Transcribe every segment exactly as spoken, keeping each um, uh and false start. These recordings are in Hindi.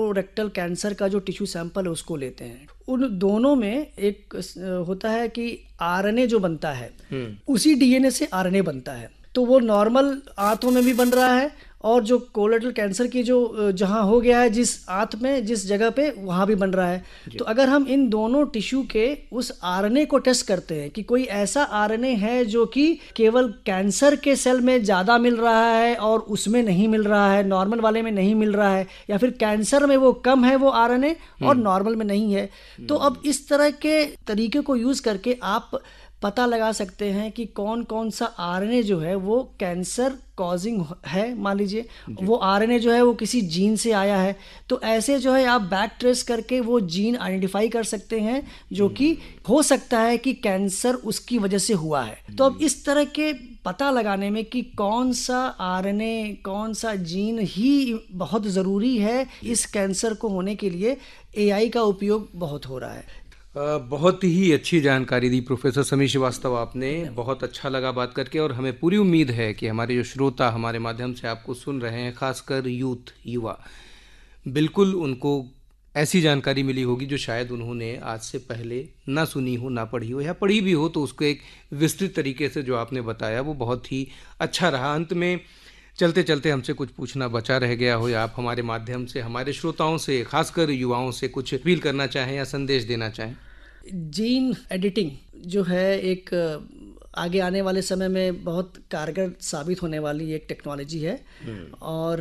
कोलोरेक्टल कैंसर का जो टिश्यू सैंपल है उसको लेते हैं, उन दोनों में एक होता है कि आरएनए जो बनता है उसी डीएनए से आरएनए बनता है। तो वो नॉर्मल आंतों में भी बन रहा है और जो कोलोरेक्टल कैंसर की जो जहाँ हो गया है जिस आंत में जिस जगह पे वहाँ भी बन रहा है। तो अगर हम इन दोनों टिश्यू के उस आरएनए को टेस्ट करते हैं कि कोई ऐसा आरएनए है जो कि केवल कैंसर के सेल में ज़्यादा मिल रहा है और उसमें नहीं मिल रहा है, नॉर्मल वाले में नहीं मिल रहा है, या फिर कैंसर में वो कम है वो आरएनए और नॉर्मल में नहीं है, तो अब इस तरह के तरीके को यूज़ करके आप पता लगा सकते हैं कि कौन कौन सा आरएनए जो है वो कैंसर कॉजिंग है। मान लीजिए वो आरएनए जो है वो किसी जीन से आया है, तो ऐसे जो है आप बैक ट्रेस करके वो जीन आइडेंटिफाई कर सकते हैं जो कि हो सकता है कि कैंसर उसकी वजह से हुआ है। तो अब इस तरह के पता लगाने में कि कौन सा आरएनए कौन सा जीन ही बहुत ज़रूरी है इस कैंसर को होने के लिए, एआई का उपयोग बहुत हो रहा है। बहुत ही अच्छी जानकारी दी प्रोफेसर समीर श्रीवास्तव आपने, बहुत अच्छा लगा बात करके, और हमें पूरी उम्मीद है कि हमारे जो श्रोता हमारे माध्यम से आपको सुन रहे हैं, खासकर यूथ युवा, बिल्कुल उनको ऐसी जानकारी मिली होगी जो शायद उन्होंने आज से पहले ना सुनी हो, ना पढ़ी हो, या पढ़ी भी हो तो उसको एक विस्तृत तरीके से जो आपने बताया वो बहुत ही अच्छा रहा। अंत में चलते चलते हमसे कुछ पूछना बचा रह गया हो या आप हमारे माध्यम से हमारे श्रोताओं से, खासकर युवाओं से कुछ अपील करना चाहें या संदेश देना चाहें? जीन एडिटिंग जो है एक आगे आने वाले समय में बहुत कारगर साबित होने वाली एक टेक्नोलॉजी है, और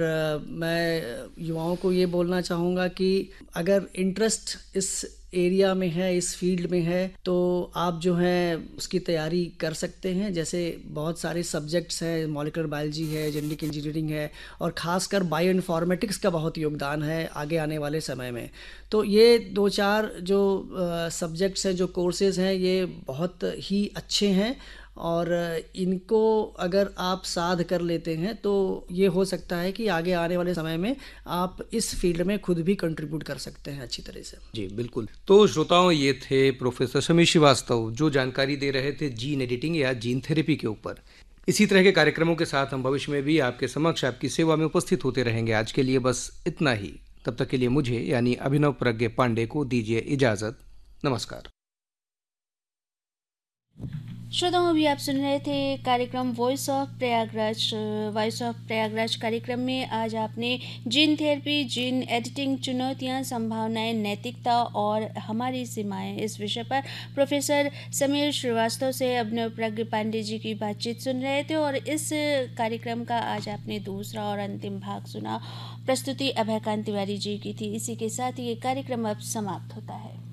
मैं युवाओं को ये बोलना चाहूँगा कि अगर इंटरेस्ट इस एरिया में है, इस फील्ड में है, तो आप जो है उसकी तैयारी कर सकते हैं। जैसे बहुत सारे सब्जेक्ट्स हैं, मॉलिक्यूलर बायोलॉजी है, जेनेटिक इंजीनियरिंग है, और ख़ासकर बायो इन्फॉर्मेटिक्स का बहुत योगदान है आगे आने वाले समय में। तो ये दो चार जो सब्जेक्ट्स हैं, जो कोर्सेज़ हैं, ये बहुत ही अच्छे हैं, और इनको अगर आप साध कर लेते हैं तो ये हो सकता है कि आगे आने वाले समय में आप इस फील्ड में खुद भी कंट्रीब्यूट कर सकते हैं अच्छी तरह से। जी बिल्कुल। तो श्रोताओं, ये थे प्रोफेसर समीर श्रीवास्तव जो जानकारी दे रहे थे जीन एडिटिंग या जीन थेरेपी के ऊपर। इसी तरह के कार्यक्रमों के साथ हम भविष्य में भी आपके समक्ष आपकी सेवा में उपस्थित होते रहेंगे। आज के लिए बस इतना ही। तब तक के लिए मुझे यानी अभिनव प्रज्ञ पांडे को दीजिए इजाज़त। नमस्कार। श्रोताओं, अभी आप सुन रहे थे कार्यक्रम voice of Prayagraj. Voice of Prayagraj कार्यक्रम में आज आपने जीन थेरेपी, जीन एडिटिंग, चुनौतियां, संभावनाएं, नैतिकता और हमारी सीमाएं, इस विषय पर प्रोफेसर समीर श्रीवास्तव से अभिनव प्रज्ञ पांडे जी की बातचीत सुन रहे थे। और इस कार्यक्रम का आज आपने दूसरा और अंतिम भाग सुना। प्रस्तुति अभयकांत तिवारी जी की थी। इसी के साथ ये कार्यक्रम अब समाप्त होता है।